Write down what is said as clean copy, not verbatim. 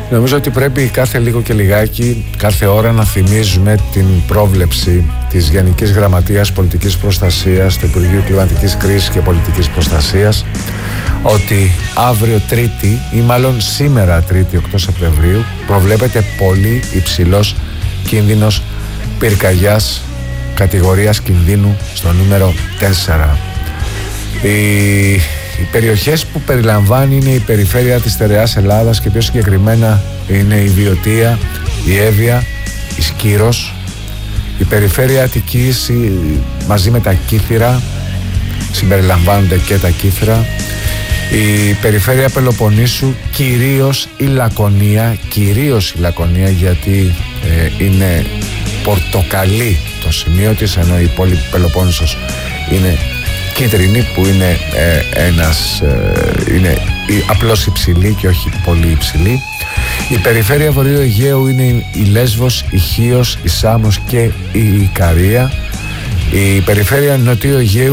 Νομίζω ότι πρέπει κάθε λίγο και λιγάκι, κάθε ώρα να θυμίζουμε την πρόβλεψη της Γενικής Γραμματείας Πολιτικής Προστασίας του Υπουργείου Κλιματικής Κρίσης και Πολιτικής Προστασίας ότι αύριο Τρίτη ή μάλλον σήμερα Τρίτη 8 Σεπτεμβρίου προβλέπεται πολύ υψηλός κίνδυνος πυρκαγιάς κατηγορίας κινδύνου στο νούμερο 4. Οι περιοχές που περιλαμβάνει είναι η περιφέρεια της Στερεάς Ελλάδας και πιο συγκεκριμένα είναι η Βιωτία, η Εύβοια, η Σκύρος, η περιφέρεια Αττικής μαζί με τα Κύθυρα, συμπεριλαμβάνονται και τα Κύθυρα, η περιφέρεια Πελοποννήσου, κυρίως η Λακωνία γιατί είναι πορτοκαλί το σημείο της, ενώ η πόλη Πελοπόννησος είναι κίτρινη που είναι είναι απλώς υψηλή και όχι πολύ υψηλή. Η περιφέρεια Βορείου Αιγαίου είναι η Λέσβος, η Χίος, η Σάμος και η Ικαρία. Η περιφέρεια Νοτιού Αιγαίου